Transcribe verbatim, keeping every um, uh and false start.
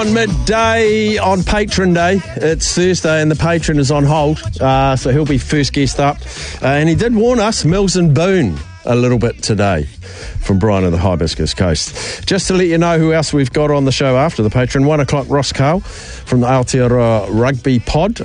On midday on Patron Day, it's Thursday and the patron is on hold, uh, so he'll be first guest up. Uh, and he did warn us, Mills and Boone, a little bit today from Brian of the Hibiscus Coast. Just to let you know who else we've got on the show after the patron, one o'clock Ross Carl from the Aotearoa Rugby Pod.